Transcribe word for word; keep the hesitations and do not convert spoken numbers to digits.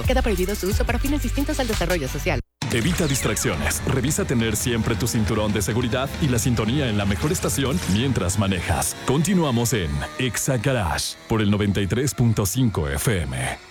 Queda prohibido su uso para fines distintos al desarrollo social. Evita distracciones. Revisa tener siempre tu cinturón de seguridad y la sintonía en la mejor estación mientras manejas. Continuamos en Exa Garage por el noventa y tres punto cinco F M.